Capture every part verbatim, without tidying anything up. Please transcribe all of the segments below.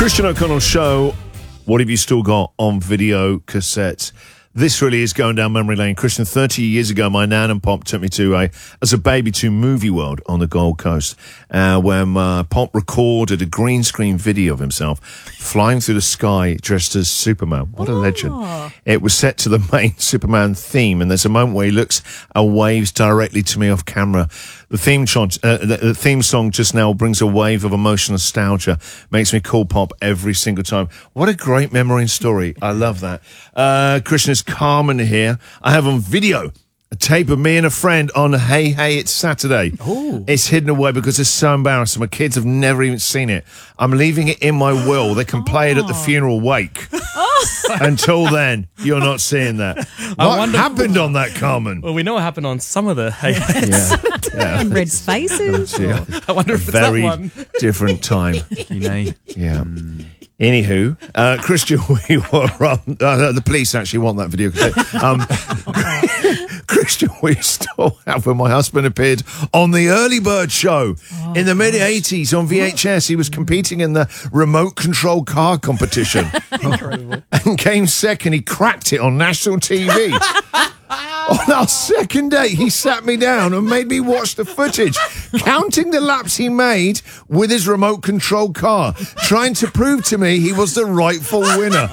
Christian O'Connell Show. What have you still got on video cassettes? This really is going down memory lane. Christian, thirty years ago, my nan and Pop took me to a, as a baby to Movie World on the Gold Coast, uh, when uh, Pop recorded a green screen video of himself flying through the sky dressed as Superman. What a Oh. legend. It was set to the main Superman theme, and there's a moment where he looks and waves directly to me off camera. The theme, song, uh, the, the theme song just now brings a wave of emotional nostalgia, makes me call Pop every single time. What a great memory and story. I love that. Uh, Christian, it's Carmen here. I have on video a tape of me and a friend on Hey Hey It's Saturday. Ooh. It's hidden away because it's so embarrassing. My kids have never even seen it. I'm leaving it in my will. They can play it at the funeral wake. Until then, you're not seeing that. What wonder- happened on that, Carmen? Well, we know what happened on some of the Hey Hey's. Yeah. And red spaces. Yeah. I wonder if it's Very that one. different time. You know. Yeah. Anywho, uh, Christian, we were um, uh, the police actually want that video. Um, Christian, we still have when my husband appeared on the Early Bird Show Oh, in the mid eighties on V H S. He was competing in the remote control car competition. Incredible. And came second. He cracked it on national T V. On our second date, he sat me down and made me watch the footage, counting the laps he made with his remote control car, trying to prove to me he was the rightful winner.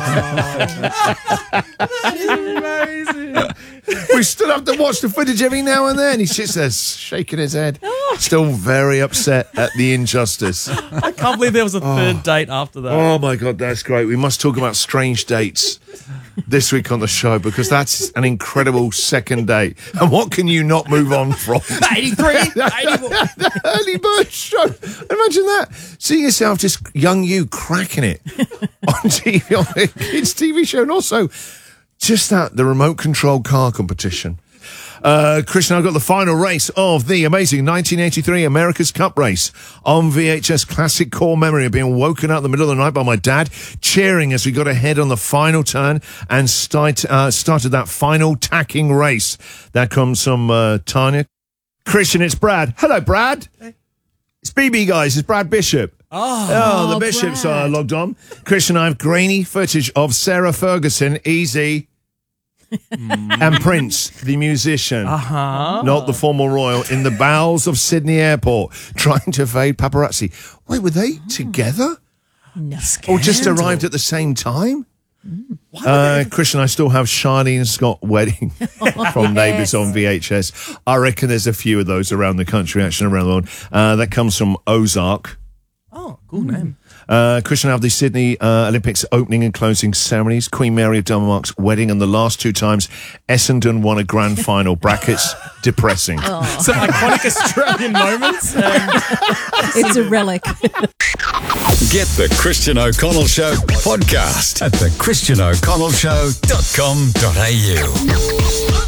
Amazing. We still have to watch the footage every now and then. He sits there shaking his head, still very upset at the injustice. I can't believe there was a third date after that. Oh my God, that's great. We must talk about strange dates this week on the show because that's an incredible second date. And what can you not move on from? eighty-three, eighty-four. The Early Bird Show. Imagine that. See yourself, just young you cracking it on T V, on a kids' T V show. And also, just that, the remote control car competition. Uh, Christian, I've got the final race of the amazing nineteen eighty-three America's Cup race on V H S. Classic core memory of being woken up in the middle of the night by my dad, cheering as we got ahead on the final turn and start, uh, started that final tacking race. That comes from uh, Tanya. Christian, it's Brad. Hello, Brad. It's B B, guys. It's Brad Bishop. Oh, Oh, the Oh, Bishops Brad. are logged on. Christian, I have grainy footage of Sarah Ferguson, Easy, and Prince, the musician, uh-huh. not the former royal, in the bowels of Sydney Airport, trying to evade paparazzi. Wait, were they together? No. Or just arrived at the same time? Uh, Christian, I still have Charlene and Scott wedding from Neighbours on V H S. I reckon there's a few of those around the country, actually around the world. Uh, that comes from Ozark. Oh, cool name. Uh, Christian, I have the Sydney uh, Olympics opening and closing ceremonies, Queen Mary of Denmark's wedding, and the last two times Essendon won a grand final. Brackets, depressing. Some iconic Australian moments. Um, It's a relic. Get the Christian O'Connell Show podcast at the christian o'connell show dot com dot a u.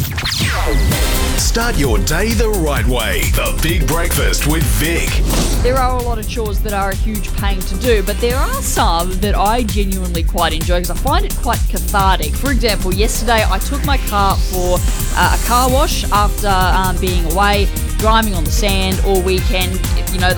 Start your day the right way. The Big Breakfast with Vic. There are a lot of chores that are a huge pain to do, but there are some that I genuinely quite enjoy because I find it quite cathartic. For example, yesterday I took my car for uh, a car wash after um, being away, driving on the sand all weekend. You know,